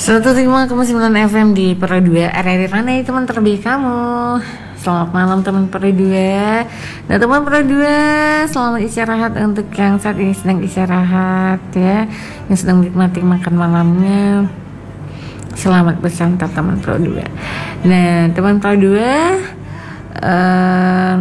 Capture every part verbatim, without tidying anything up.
seratus lima koma sembilan F M di Pro dua R R I Ranai, teman terbaik kamu. Selamat malam teman Pro dua. Nah teman Pro dua, selamat istirahat untuk yang saat ini sedang istirahat ya, yang sedang menikmati makan malamnya. Selamat bersantap teman Pro dua. Nah teman Pro dua, uh,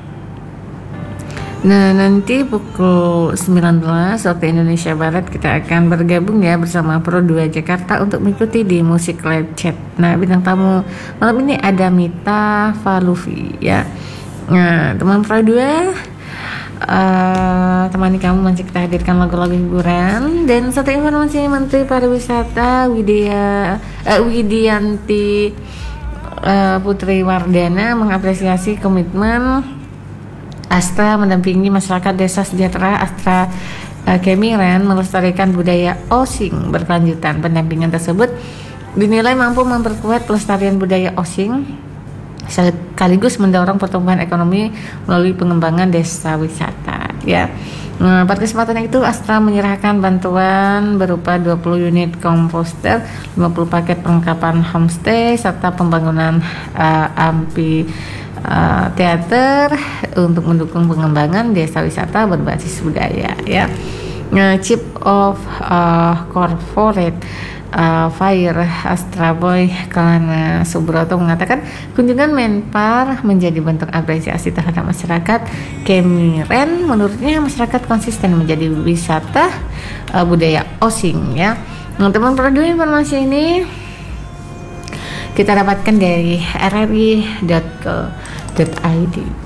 nah nanti pukul sembilan belas waktu Indonesia Barat kita akan bergabung ya bersama Pro dua Jakarta untuk mengikuti di Musik Live Chat. Nah bintang tamu malam ini ada Mita Falufi ya. Nah teman Pro dua, uh, temani kamu masih kita hadirkan lagu-lagu hiburan. Dan satu informasi, Menteri Pariwisata Widya uh, Widianti uh, Putri Wardana mengapresiasi komitmen Astra mendampingi masyarakat Desa Sejahtera Astra uh, Kemiren melestarikan budaya Osing berkelanjutan. Pendampingan tersebut dinilai mampu memperkuat pelestarian budaya Osing sekaligus mendorong pertumbuhan ekonomi melalui pengembangan desa wisata ya. Nah, pada kesempatan itu Astra menyerahkan bantuan berupa dua puluh unit komposter, lima puluh paket perlengkapan homestay serta pembangunan uh, ampi Uh, teater untuk mendukung pengembangan desa wisata berbasis budaya ya. Nah, Chief of uh, Corporate uh, Fire Astra Boy Kalana Subroto mengatakan kunjungan Menpar menjadi bentuk apresiasi terhadap masyarakat Kemiren. Menurutnya masyarakat konsisten menjadi wisata uh, budaya Osing ya. Nah, teman Pro dua, informasi ini kita dapatkan dari r r i dot co dot i d.